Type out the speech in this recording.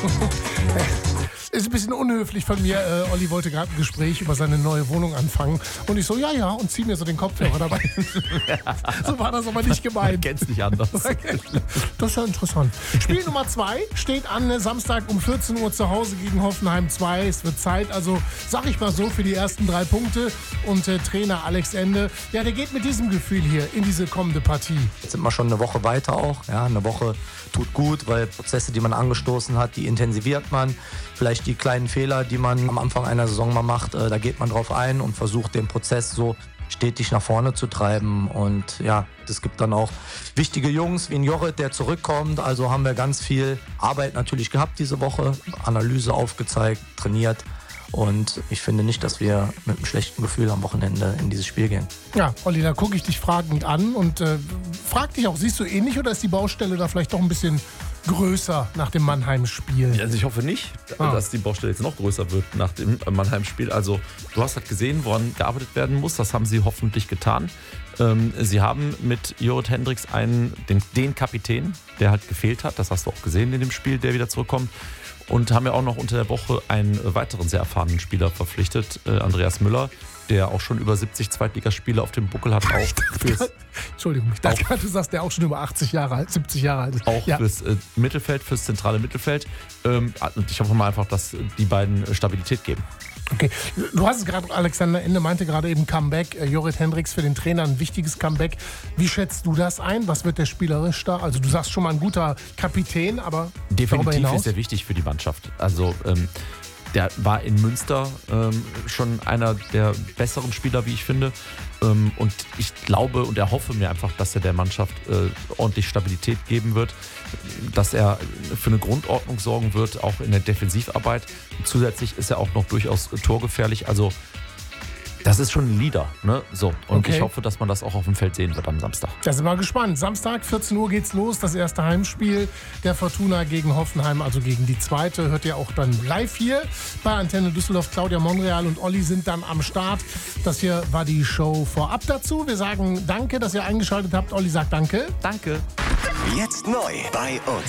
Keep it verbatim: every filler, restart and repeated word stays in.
Ist ein bisschen unhöflich von mir. Äh, Olli wollte gerade ein Gespräch über seine neue Wohnung anfangen. Und ich so, ja, ja, und zieh mir so den Kopfhörer dabei. So war das aber nicht gemeint. Kennst nicht anders. Das ist ja interessant. Spiel Nummer zwei steht an Samstag um vierzehn Uhr zu Hause gegen Hoffenheim zwei. Es wird Zeit, also sag ich mal so, für die ersten drei Punkte. Und äh, Trainer Alex Ende, ja, der geht mit diesem Gefühl hier in diese kommende Partie. Jetzt sind wir schon eine Woche weiter auch. Ja, eine Woche tut gut, weil Prozesse, die man angestoßen hat, die intensiviert man. Vielleicht die kleinen Fehler, die man am Anfang einer Saison mal macht, äh, da geht man drauf ein und versucht den Prozess so stetig nach vorne zu treiben. Und ja, es gibt dann auch wichtige Jungs wie ein Jorrit, der zurückkommt. Also haben wir ganz viel Arbeit natürlich gehabt diese Woche, Analyse aufgezeigt, trainiert. Und ich finde nicht, dass wir mit einem schlechten Gefühl am Wochenende in dieses Spiel gehen. Ja, Olli, da gucke ich dich fragend an und äh, frag dich auch, siehst du ähnlich oder ist die Baustelle da vielleicht doch ein bisschen größer nach dem Mannheim-Spiel? Also ich hoffe nicht, Ah. dass die Baustelle jetzt noch größer wird nach dem Mannheim-Spiel. Also du hast halt gesehen, woran gearbeitet werden muss. Das haben sie hoffentlich getan. Ähm, sie haben mit Jorrit Hendricks einen, den, den Kapitän, der halt gefehlt hat. Das hast du auch gesehen in dem Spiel, der wieder zurückkommt. Und haben ja auch noch unter der Woche einen weiteren sehr erfahrenen Spieler verpflichtet, äh, Andreas Müller, der auch schon über siebzig Zweitligaspiele auf dem Buckel hat. Auch fürs, Entschuldigung, ich dachte gerade, du sagst, der auch schon über achtzig Jahre alt, siebzig Jahre alt ist. auch Ja. fürs äh, Mittelfeld, fürs zentrale Mittelfeld. Ähm, und ich hoffe mal einfach, dass die beiden Stabilität geben. Okay, du hast es gerade, Alexander Ende meinte gerade eben Comeback. Äh, Jorrit Hendricks für den Trainer ein wichtiges Comeback. Wie schätzt du das ein? Was wird der spielerisch da? Also du sagst schon mal ein guter Kapitän, aber darüber Definitiv hinaus? ist er wichtig für die Mannschaft. Also ähm, der war in Münster ähm, schon einer der besseren Spieler, wie ich finde. Ähm, und ich glaube und erhoffe mir einfach, dass er der Mannschaft äh, ordentlich Stabilität geben wird, dass er für eine Grundordnung sorgen wird, auch in der Defensivarbeit. Und zusätzlich ist er auch noch durchaus torgefährlich. Also das ist schon ein Leader. Ne? So. Und Okay. ich hoffe, dass man das auch auf dem Feld sehen wird am Samstag. Da sind wir gespannt. Samstag, vierzehn Uhr geht's los. Das erste Heimspiel der Fortuna gegen Hoffenheim, also gegen die zweite. Hört ihr auch dann live hier bei Antenne Düsseldorf. Claudia Monreal und Olli sind dann am Start. Das hier war die Show vorab dazu. Wir sagen danke, dass ihr eingeschaltet habt. Olli sagt danke. Danke. Jetzt neu bei uns.